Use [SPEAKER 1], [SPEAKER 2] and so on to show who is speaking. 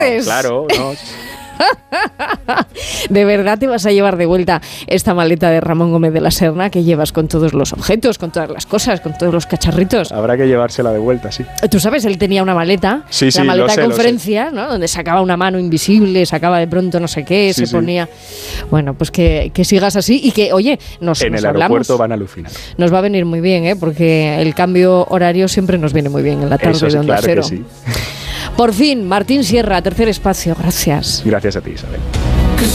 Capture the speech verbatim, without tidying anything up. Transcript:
[SPEAKER 1] Claro, no.
[SPEAKER 2] ¿De verdad te vas a llevar de vuelta esta maleta de Ramón Gómez de la Serna que llevas con todos los objetos, con todas las cosas, con todos los cacharritos?
[SPEAKER 1] Habrá que llevársela de vuelta, sí.
[SPEAKER 2] Tú sabes, él tenía una maleta,
[SPEAKER 1] sí,
[SPEAKER 2] la
[SPEAKER 1] sí,
[SPEAKER 2] maleta
[SPEAKER 1] lo sé,
[SPEAKER 2] de conferencia, ¿no? Donde sacaba una mano invisible, sacaba de pronto no sé qué, sí, se sí. ponía... Bueno, pues que, que sigas así y que, oye, nos,
[SPEAKER 1] en
[SPEAKER 2] nos
[SPEAKER 1] el
[SPEAKER 2] hablamos.
[SPEAKER 1] aeropuerto van a alucinar.
[SPEAKER 2] Nos va a venir muy bien, ¿eh? Porque el cambio horario siempre nos viene muy bien en la tarde
[SPEAKER 1] Eso sí,
[SPEAKER 2] de Onda
[SPEAKER 1] claro
[SPEAKER 2] Cero.
[SPEAKER 1] Que sí.
[SPEAKER 2] Por fin, Martín Sierra, Tercer Espacio, gracias.
[SPEAKER 1] Gracias a ti, Isabel.